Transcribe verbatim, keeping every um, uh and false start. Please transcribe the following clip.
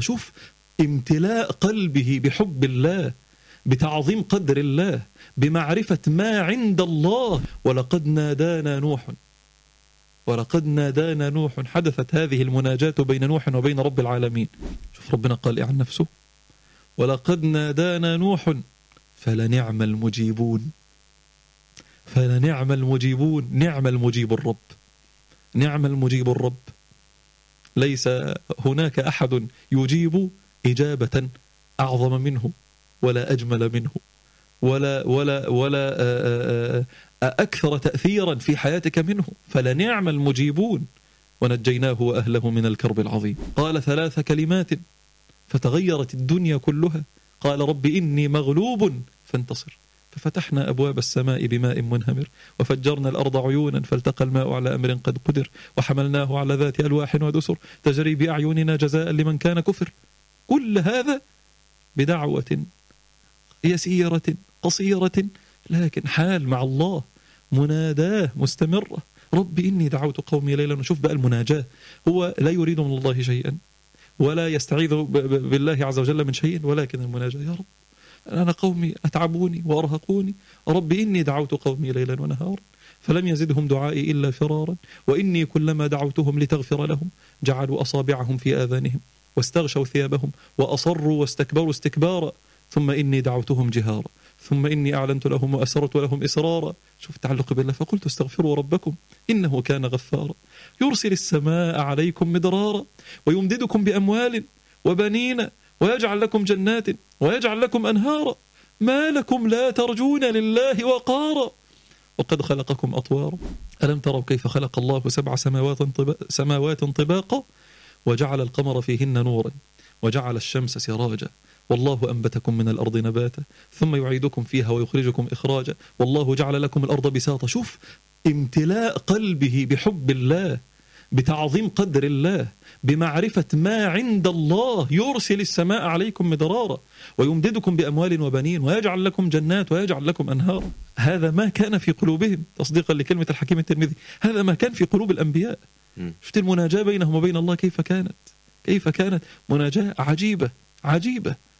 شوف امتلاء قلبه بحب الله، بتعظيم قدر الله، بمعرفة ما عند الله. ولقد نادانا نوح ولقد نادانا نوح. حدثت هذه المناجاة بين نوح وبين رب العالمين. شوف ربنا قال عن نفسه: ولقد نادانا نوح فلنعم المجيبون. فلنعم المجيبون. نعم المجيب الرب، نعم المجيب الرب. ليس هناك أحد يجيب إجابة أعظم منه ولا أجمل منه ولا ولا ولا أكثر تأثيرا في حياتك منه. فلنعم المجيبون. ونجيناه وأهله من الكرب العظيم. قال ثلاث كلمات فتغيرت الدنيا كلها. قال: رب إني مغلوب فانتصر. ففتحنا أبواب السماء بماء منهمر وفجرنا الأرض عيونا فالتقى الماء على أمر قد قدر وحملناه على ذات ألواح ودسر تجري بأعيننا جزاء لمن كان كفر. كل هذا بدعوة يسيرة قصيرة، لكن حال مع الله، مناداه مستمرة. رب إني دعوت قومي ليلا. نشوف بقى المناجاة، هو لا يريد من الله شيئا ولا يستعيذ بالله عز وجل من شيء، ولكن المناجاة: يا رب أنا قومي أتعبوني وأرهقوني، رب إني دعوت قومي ليلا ونهارا فلم يزدهم دعائي إلا فرارا وإني كلما دعوتهم لتغفر لهم جعلوا أصابعهم في آذانهم واستغشوا ثيابهم وأصروا واستكبروا استكبارا ثم إني دعوتهم جهارا ثم إني أعلنت لهم وأسررت لهم إسرارا. شوف التعلق بالله: فقلت استغفروا ربكم إنه كان غفارا يرسل السماء عليكم مدرارا ويمددكم بأموال وبنين ويجعل لكم جنات ويجعل لكم أنهارا ما لكم لا ترجون لله وقارا وقد خلقكم أطوارا ألم تروا كيف خلق الله سبع سماوات طبا سماوات طباقا وجعل القمر فيهن نورا وجعل الشمس سراجا والله أنبتكم من الأرض نباتا ثم يعيدكم فيها ويخرجكم إخراجا والله جعل لكم الأرض بساطا. شوف امتلاء قلبه بحب الله، بتعظيم قدر الله، بمعرفة ما عند الله. يرسل السماء عليكم مدرارا ويمددكم بأموال وبنين ويجعل لكم جنات ويجعل لكم أنهارا. هذا ما كان في قلوبهم، تصديقا لكلمة الحكيم الترمذي، هذا ما كان في قلوب الأنبياء. شفت المناجاة بينهم وبين الله كيف كانت؟ كيف كانت مناجاة عجيبة عجيبة.